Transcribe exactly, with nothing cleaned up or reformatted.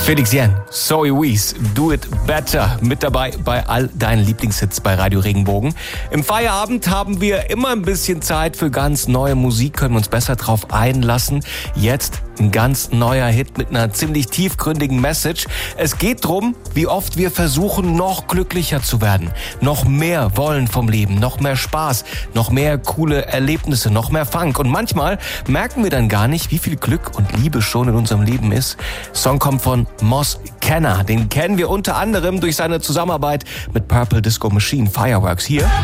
Felix Jen, Zoe Wees, Do It Better, mit dabei bei all deinen Lieblingshits bei Radio Regenbogen. Im Feierabend haben wir immer ein bisschen Zeit für ganz neue Musik, können wir uns besser drauf einlassen. Jetzt ein ganz neuer Hit mit einer ziemlich tiefgründigen Message. Es geht darum, wie oft wir versuchen, noch glücklicher zu werden, noch mehr wollen vom Leben, noch mehr Spaß, noch mehr coole Erlebnisse, noch mehr Funk. Und manchmal merken wir dann gar nicht, wie viel Glück und Liebe schon in unserem Leben ist. Song kommt von Moss Kenner. Den kennen wir unter anderem durch seine Zusammenarbeit mit Purple Disco Machine Fireworks. Hier